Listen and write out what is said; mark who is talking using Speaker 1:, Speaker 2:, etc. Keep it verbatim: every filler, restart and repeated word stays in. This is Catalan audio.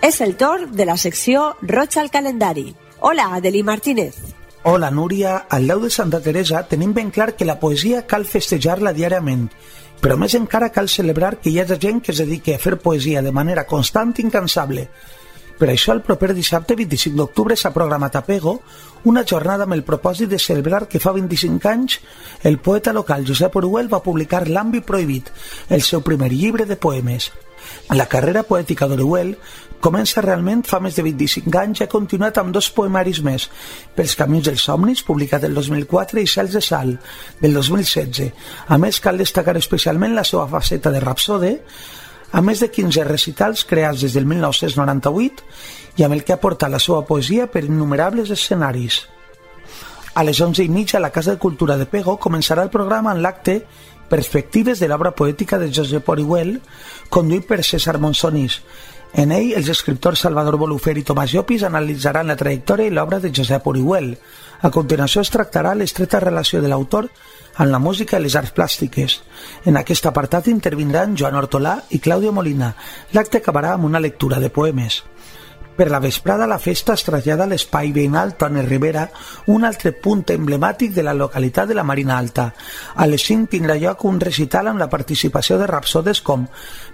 Speaker 1: És el torn de la secció Roig al calendari. Hola, Adeli Martínez.
Speaker 2: Hola, Núria. Al Lau de Santa Teresa tenim ben clar que la poesia cal festejar-la diàriament, però més encara cal celebrar que hi hagi gent que es dediqui a fer poesia de manera constant i incansable. Per això, el proper dissabte vint-i-cinc d'octubre s'ha programat a Pego una jornada amb el propòsit de celebrar que fa vint-i-cinc anys el poeta local Josep Orihuel va publicar L'àmbit prohibit, el seu primer llibre de poemes. La carrera poètica d'Orihuel comença realment fa més de vint-i-cinc anys i ha continuat amb dos poemaris més, Pels camins dels somnis, publicat el dos mil quatre, i Cels de sal, del dos mil setze. A més, cal destacar especialment la seva faceta de rapsode, a més de quinze recitals creats des del mil nou-cents noranta-vuit i amb el que ha portat la seva poesia per innumerables escenaris. A les onze i mitja a la Casa de Cultura de Pego començarà el programa en l'acte Perspectives de l'obra poètica de Josep Orihuel, conduït per César Monsonís. En ell, els escriptors Salvador Bolufer i Tomàs Llopis analitzaran la trajectòria i l'obra de Josep Orihuel. A continuació es tractarà l'estreta relació de l'autor amb la música i les arts plàstiques. En aquest apartat intervindran Joan Hortolà i Clàudia Molina. L'acte acabarà amb una lectura de poemes. Per la vesprada, la festa es trasllada a l'espai veïnal Toni Ribera, un altre punt emblemàtic de la localitat de la Marina Alta. A les cinc tindrà lloc un recital amb la participació de rapsodes com